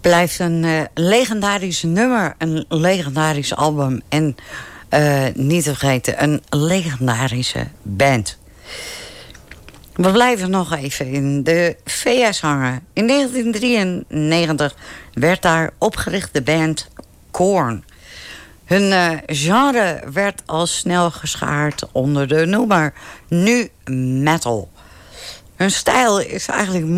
Blijft een legendarisch nummer, een legendarisch album en niet te vergeten, een legendarische band. We blijven nog even in de VS hangen. In 1993 werd daar opgericht de band Korn. Hun genre werd al snel geschaard onder de noemer nu metal. Hun stijl is eigenlijk